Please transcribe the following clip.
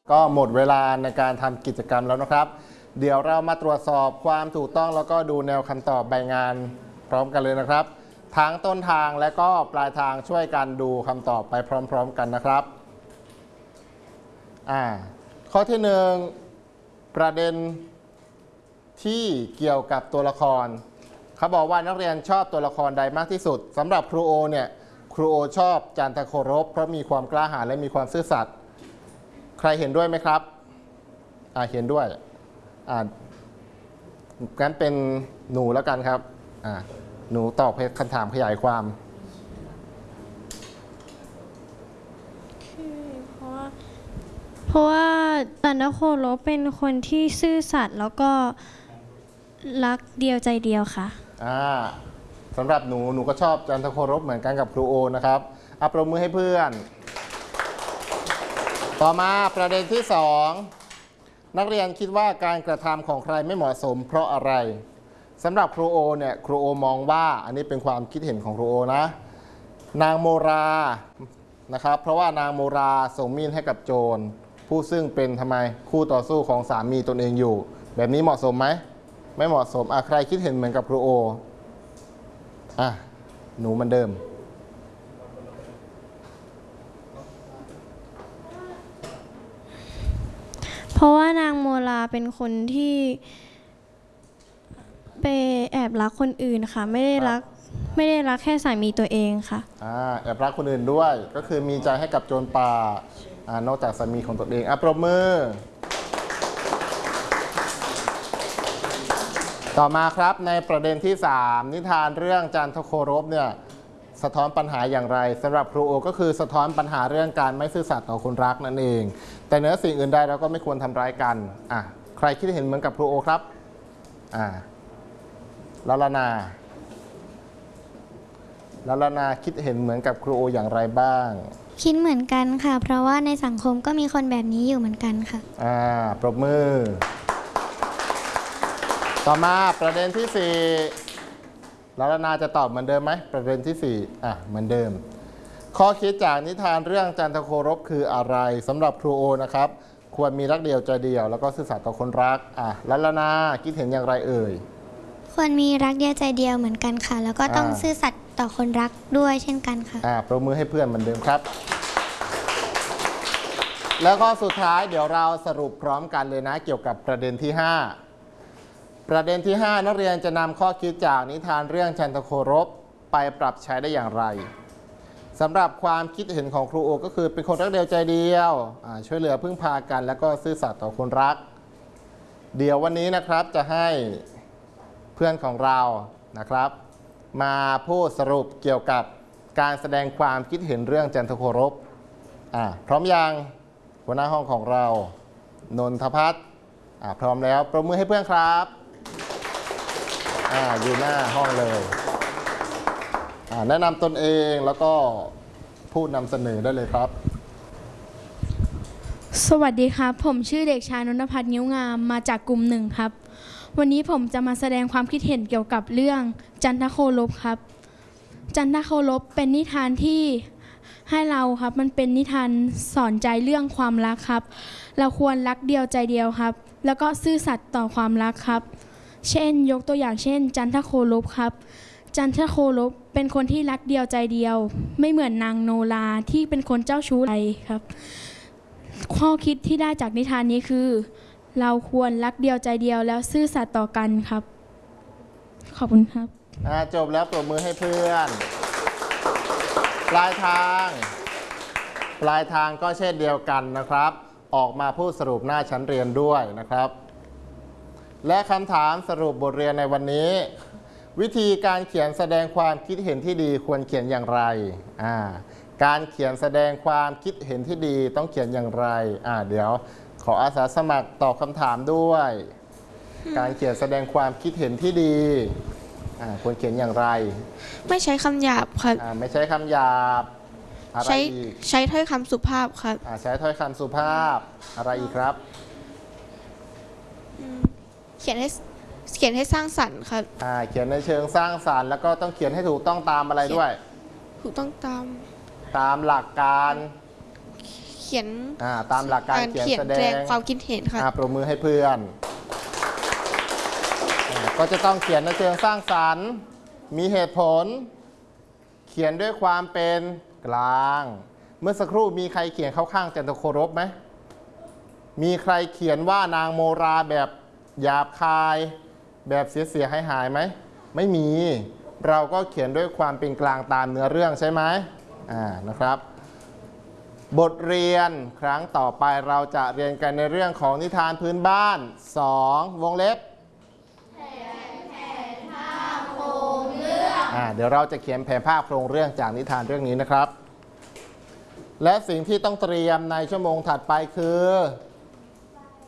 ก็หมดเวลาในการทำกิจกรรมแล้วนะครับเดี๋ยวเรามาตรวจสอบความถูกต้องแล้วก็ดูแนวคำตอบใบงานพร้อมกันเลยนะครับทั้งต้นทางและก็ปลายทางช่วยกันดูคำตอบไปพร้อมๆกันนะครับข้อที่1ประเด็นที่เกี่ยวกับตัวละครเขาบอกว่านักเรียนชอบตัวละครใดมากที่สุดสำหรับครูโอเนี่ยครูโอชอบจันทโครบเพราะมีความกล้าหาญและมีความซื่อสัตย์ใครเห็นด้วยไหมครับเห็นด้วยงั้นเป็นหนูแล้วกันครับหนูตอบคำถามขยายความเพราะว่าจันทโครบเป็นคนที่ซื่อสัตย์แล้วก็รักเดียวใจเดียวค่ะสำหรับหนูก็ชอบจันทโครบเหมือนกันกับครูโอนะครับปรบมือให้เพื่อนต่อมาประเด็นที่2นักเรียนคิดว่าการกระทำของใครไม่เหมาะสมเพราะอะไรสำหรับครูโอเนี่ยครูโอมองว่าอันนี้เป็นความคิดเห็นของครูโอนะนางโมรานะครับเพราะว่านางโมราส่งมีดให้กับโจรผู้ซึ่งเป็นทำไมคู่ต่อสู้ของสามีตนเองอยู่แบบนี้เหมาะสมไหมไม่เหมาะสมใครคิดเห็นเหมือนกับครูโอหนูเหมือนเดิมเพราะว่านางโมราเป็นคนที่ไปแอบรักคนอื่นค่ะไม่ได้รักแค่สามีตัวเองค่ะแอบรักคนอื่นด้วยก็คือมีใจให้กับโจรป่านอกจากสามีของตนเองปรบมือต่อมาครับในประเด็นที่3นิทานเรื่องจันทโครบเนี่ยสะท้อนปัญหาอย่างไรสำหรับครูโอก็คือสะท้อนปัญหาเรื่องการไม่ซื่อสัตย์ต่อคนรักนั่นเองแต่เหนือสิ่งอื่นใดเราก็ไม่ควรทำร้ายกันใครคิดเห็นเหมือนกับครูโอครับลลนาคิดเห็นเหมือนกับครูโออย่างไรบ้างคิดเหมือนกันค่ะเพราะว่าในสังคมก็มีคนแบบนี้อยู่เหมือนกันค่ะปรบมือต่อมาประเด็นที่4ลลนาจะตอบเหมือนเดิมไหมประเด็นที่4เหมือนเดิมข้อคิดจากนิทานเรื่องจันทโครบคืออะไรสำหรับครูโอนะครับควรมีรักเดียวใจเดียวแล้วก็ซื่อสัตย์ต่อคนรักลลนาคิดเห็นอย่างไรเอ่ยควรมีรักเดียวใจเดียวเหมือนกันค่ะแล้วก็ต้องซื่อสัตย์ต่อคนรักด้วยเช่นกันค่ะปรบมือให้เพื่อนเหมือนเดิมครับแล้วก็สุดท้ายเดี๋ยวเราสรุปพร้อมกันเลยนะเกี่ยวกับประเด็นที่5ประเด็นที่5นักเรียนจะนำข้อคิดจากนิทานเรื่องจันทโครบไปปรับใช้ได้อย่างไรสำหรับความคิดเห็นของครูโอก็คือเป็นคนรักเดียวใจเดียวช่วยเหลือพึ่งพากันแล้วก็ซื่อสัตย์ต่อคนรักเดี๋ยววันนี้นะครับจะให้เพื่อนของเรานะครับมาพูดสรุปเกี่ยวกับการแสดงความคิดเห็นเรื่องจันทโครบพร้อมยังหัวหน้าห้องของเรานนทพัฒน์พร้อมแล้วปรบมือให้เพื่อนครับอยู่หน้าห้องเลยแนะนำตนเองแล้วก็พูดนำเสนอได้เลยครับสวัสดีครับผมชื่อเด็กชายนนทพัฒน์งิ้วงามมาจากกลุ่ม1ครับวันนี้ผมจะมาแสดงความคิดเห็นเกี่ยวกับเรื่องจันทโครบครับจันทโครบเป็นนิทานที่ให้เราครับมันเป็นนิทานสอนใจเรื่องความรักครับเราควรรักเดียวใจเดียวครับแล้วก็ซื่อสัตย์ต่อความรักครับเช่นยกตัวอย่างเช่นจันทโครบครับจันทโครบเป็นคนที่รักเดียวใจเดียวไม่เหมือนนางโนราที่เป็นคนเจ้าชู้ใจครับข้อคิดที่ได้จากนิทานนี้คือเราควรรักเดียวใจเดียวแล้วซื่อสัตย์ต่อกันครับขอบคุณครับจบแล้วปรบมือให้เพื่อนปลายทางก็เช่นเดียวกันนะครับออกมาพูดสรุปหน้าชั้นเรียนด้วยนะครับและคำถามสรุปบทเรียนในวันนี้วิธีการเขียนแสดงความคิดเห็นที่ดีควรเขียนอย่างไรการเขียนแสดงความคิดเห็นที่ดีต้องเขียนอย่างไรเดี๋ยวขออาสาสมัครตอบคำถามด้วยการเขียนแสดงความคิดเห็นที่ดีควรเขียนอย่างไรไม่ใช้คำหยาบครับไม่ใช้คำหยาบใช้ถ้อยคำสุภาพครับใช้ถ้อยคำสุภาพอะไรอีกครับเขียนให้สร้างสรรค์ครับเขียนในเชิงสร้างสรรค์แล้วก็ต้องเขียนให้ถูกต้องตามอะไรด้วยถูกต้องตามตามหลักการเขียนตามหลักการเขียนแสดแสดงงความคิดเห็นครับปรบมือให้เพื่อนก็จะต้องเขียนในเชิงสร้างสรรค์ มีเหตุผล เขียนด้วยความเป็นกลาง เมื่อสักครู่มีใครเขียนเข้าข้างจันทโครบไหมมีใครเขียนว่านางโมราแบบหยาบคาย แบบเสียหายไหมไม่มีเราก็เขียนด้วยความเป็นกลางตามเนื้อเรื่องใช่ไหมนะครับ บทเรียนครั้งต่อไปเราจะเรียนกันในเรื่องของนิทานพื้นบ้าน2วงเล็บเดี๋ยวเราจะเขียนแผนภาพโครงเรื่องจากนิทานเรื่องนี้นะครับ และสิ่งที่ต้องเตรียมในชั่วโมงถัดไปคือ